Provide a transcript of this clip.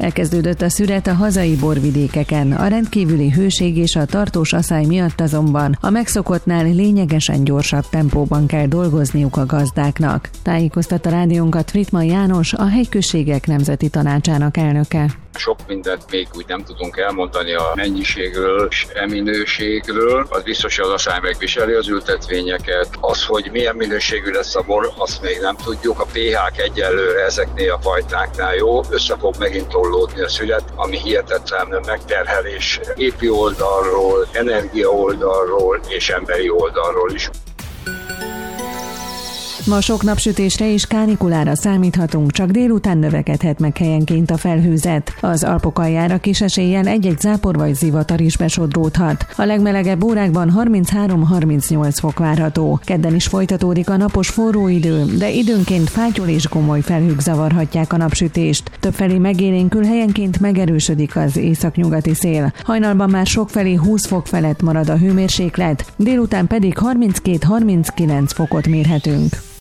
Elkezdődött a szüret a hazai borvidékeken. A rendkívüli hőség és a tartós aszály miatt azonban a megszokottnál lényegesen gyorsabb tempóban kell dolgozniuk a gazdáknak. Tájékoztatta rádiónkat Frittmann János, a Hegyközségek Nemzeti Tanácsának elnöke. Sok mindent még úgy nem tudunk elmondani a mennyiségről és minőségről. Az biztos, hogy az aszály megviseli az ültetvényeket. Az, hogy milyen minőségű lesz a bor, azt még nem tudjuk. A pH-k egyelőre ezeknél a fajtáknál jó. Össze fog megint tollódni a szület, ami hihetetlen megterhelés gépi oldalról, energia oldalról és emberi oldalról is. Ma sok napsütésre és kánikulára számíthatunk, csak délután növekedhet meg helyenként a felhőzet. Az Alpok aljára kis eséllyel egy-egy zápor vagy zivatar is besodródhat. A legmelegebb órákban 33-38 fok várható. Kedden is folytatódik a napos forró idő, de időnként fátyol és gomoly felhők zavarhatják a napsütést. Többfelé megélénkül, helyenként megerősödik az északnyugati szél. Hajnalban már sokfelé 20 fok felett marad a hőmérséklet, délután pedig 32-39 fokot mérhetünk.